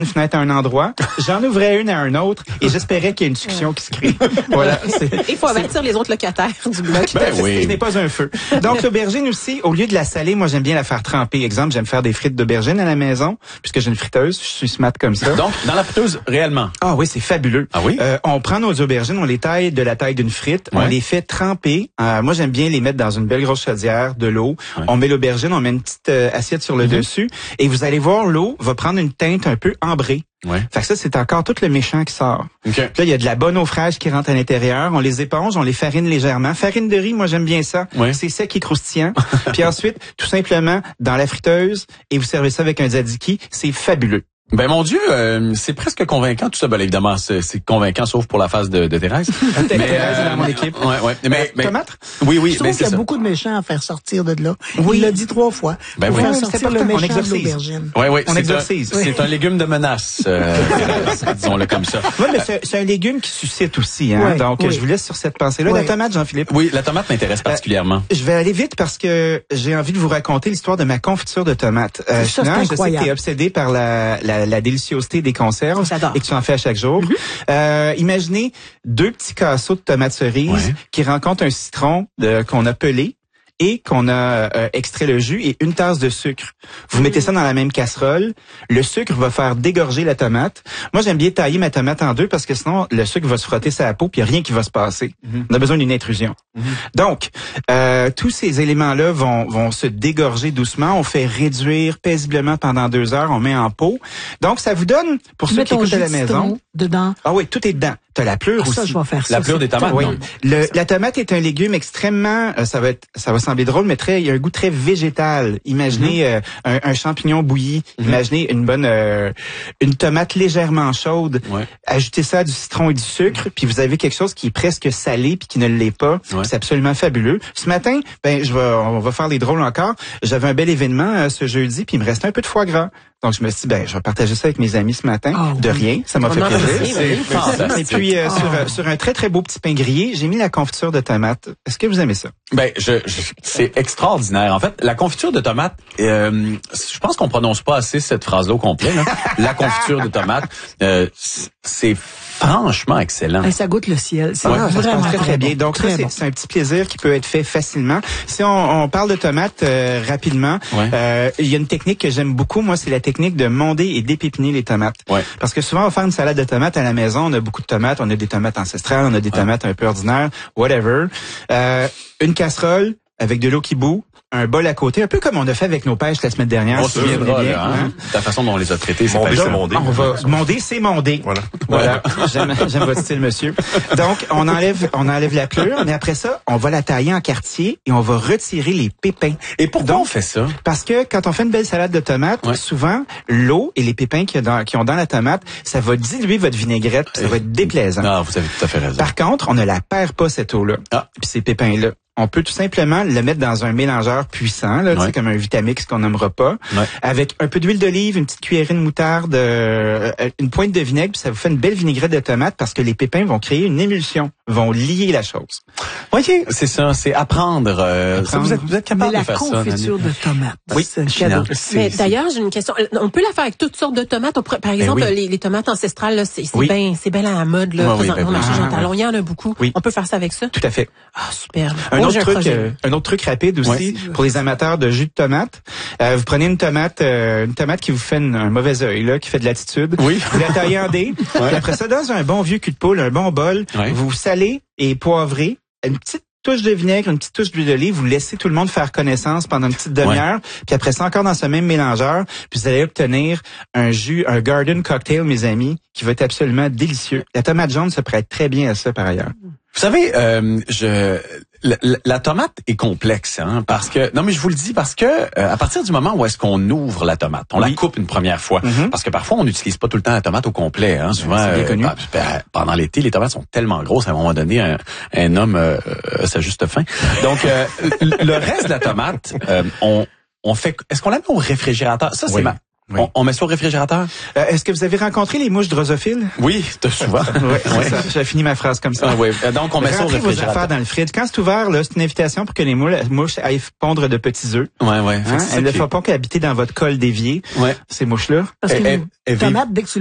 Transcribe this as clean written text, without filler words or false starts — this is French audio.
une fenêtre à un endroit, j'en ouvrais une à un autre et j'espérais qu'il y ait une discussion qui se crée. Voilà. Il faut avertir les autres locataires du bloc. Ce n'est pas un feu. Donc, l'aubergine aussi, au lieu de la saler, moi, j'aime bien la faire tremper. Exemple, j'aime faire des frites d'aubergine à la maison, puisque j'ai une friteuse, je suis smart comme ça. Donc, dans la friteuse, réellement? Ah oui, c'est fabuleux. Ah oui? On prend nos aubergines, on les taille de la taille d'une frite, on les fait tremper. Moi, j'aime bien les mettre dans une belle grosse chaudière, de l'eau. On met l'aubergine, on met une petite assiette sur le dessus, et vous allez voir, l'eau va prendre une teinte un peu ambrée. Fait que ça, c'est encore tout le méchant qui sort. Puis là, il y a de la bonne eau fraîche qui rentre à l'intérieur. On les éponge, on les farine légèrement. Farine de riz, moi, j'aime bien ça. C'est sec et croustillant. Puis ensuite, tout simplement, dans la friteuse, et vous servez ça avec un tzatziki. C'est fabuleux. Ben mon Dieu, c'est presque convaincant tout ça. Ben évidemment, c'est convaincant sauf pour la phase de Thérèse. Mais Thérèse est dans mon équipe. Mais tomate. Oui, je trouve qu'il y a beaucoup de méchants à faire sortir de là. Oui. Il l'a dit 3 fois. Ben pour faire sortir le méchant de l'aubergine. Oui, on exorcise. C'est un légume de menace, disons-le comme ça. Oui, mais c'est un légume qui suscite aussi, hein. Donc je vous laisse sur cette pensée-là. La tomate, Jean-Philippe. Oui, la tomate m'intéresse particulièrement. Je vais aller vite parce que j'ai envie de vous raconter l'histoire de ma confiture de tomate. Ça, c'est incroyable. Je sais que tu es obsédé par la déliciosité des conserves et que tu en fais à chaque jour. Imaginez 2 petits casseaux de tomates cerises qui rencontrent un citron qu'on a pelé et qu'on a extrait le jus et une tasse de sucre. Vous mettez ça dans la même casserole. Le sucre va faire dégorger la tomate. Moi, j'aime bien tailler ma tomate en 2 parce que sinon, le sucre va se frotter sur la peau puis il n'y a rien qui va se passer. On a besoin d'une intrusion. Donc, tous ces éléments-là vont se dégorger doucement. On fait réduire paisiblement pendant 2 heures. On met en pot. Donc, ça vous donne, pour ceux qui écoutent à la maison... dedans. Ah oui, tout est dedans. T'as la pleure aussi. Ça, je vais faire ça. La pleure des tomates, oui. La tomate est un légume extrêmement, ça va sembler drôle, mais il y a un goût très végétal. Imaginez un champignon bouilli. Imaginez une tomate légèrement chaude. Ajoutez ça à du citron et du sucre, puis vous avez quelque chose qui est presque salé puis qui ne l'est pas. C'est absolument fabuleux. Ce matin, on va faire les drôles encore. J'avais un bel événement ce jeudi, puis il me restait un peu de foie gras. Donc, je me suis dit, je vais partager ça avec mes amis ce matin. De rien. Ça m'a fait plaisir. Et puis, sur un très, très beau petit pain grillé, j'ai mis la confiture de tomate. Est-ce que vous aimez ça? C'est extraordinaire. En fait, la confiture de tomate, je pense qu'on prononce pas assez cette phrase-là au complet, là. La confiture de tomate, c'est franchement excellent. Et ça goûte le ciel. C'est vraiment très bien. Donc, c'est un petit plaisir qui peut être fait facilement. Si on parle de tomates rapidement, il y a une technique que j'aime beaucoup. Moi, c'est la technique de monder et dépépiner les tomates. Parce que souvent, on va faire une salade de tomates à la maison. On a beaucoup de tomates. On a des tomates ancestrales. On a des tomates un peu ordinaires. Whatever. Une casserole avec de l'eau qui bout. Un bol à côté, un peu comme on a fait avec nos pêches la semaine dernière. On se souviendra, la façon dont on les a traités, c'est mondé. On va monder, c'est mondé. Voilà. J'aime votre style, monsieur. Donc, on enlève la pleure, mais après ça, on va la tailler en quartier et on va retirer les pépins. Et pourquoi on fait ça? Parce que quand on fait une belle salade de tomates, souvent, l'eau et les pépins qui ont dans la tomate, ça va diluer votre vinaigrette, puis ça va être déplaisant. Non, vous avez tout à fait raison. Par contre, on ne la perd pas, cette eau-là. Puis ces pépins-là. On peut tout simplement le mettre dans un mélangeur puissant, là, comme un Vitamix qu'on nommera pas, avec un peu d'huile d'olive, une petite cuillerée de moutarde, une pointe de vinaigre, puis ça vous fait une belle vinaigrette de tomate parce que les pépins vont créer une émulsion, vont lier la chose. Voyez, c'est ça, c'est apprendre. Ça, vous êtes capable de faire ça. La confiture de tomate. Oui, c'est cadeau. Mais d'ailleurs, j'ai une question. On peut la faire avec toutes sortes de tomates. Par exemple, les tomates ancestrales, là, c'est bien à la mode, là, présentement, marché Jean Talon. Il y en a beaucoup. On peut faire ça avec ça? Tout à fait. Ah, super. Un autre truc rapide aussi pour les amateurs de jus de tomate. Vous prenez une tomate qui vous fait un mauvais œil, là, qui fait de l'attitude. Vous la taillez en dés. Et après ça, dans un bon vieux cul de poule, un bon bol, vous salez et poivrez une petite touche de vinaigre, une petite touche d'huile d'olive, vous laissez tout le monde faire connaissance pendant une petite demi-heure, puis après ça, encore dans ce même mélangeur, puis vous allez obtenir un garden cocktail, mes amis, qui va être absolument délicieux. La tomate jaune se prête très bien à ça, par ailleurs. Vous savez, la tomate est complexe, parce que non mais je vous le dis parce que à partir du moment où est-ce qu'on ouvre la tomate, on la coupe une première fois, parce que parfois on n'utilise pas tout le temps la tomate au complet, souvent c'est bien connu. Pendant l'été les tomates sont tellement grosses à un moment donné un homme a sa juste faim. Donc le reste de la tomate on fait, est-ce qu'on la met au réfrigérateur? Ça c'est Oui. On met ça au réfrigérateur? Est-ce que vous avez rencontré les mouches drosophiles? Oui, souvent. Oui, ça. J'ai fini ma phrase comme ça. Ah, oui. Donc, on met ça au réfrigérateur. Vos affaires dans le fridge. Quand c'est ouvert, là, c'est une invitation pour que les mouches aillent pondre de petits œufs. Ouais. Elles ne font pas qu'habiter dans votre col d'évier, ces mouches-là. Parce que les tomates, dès que tu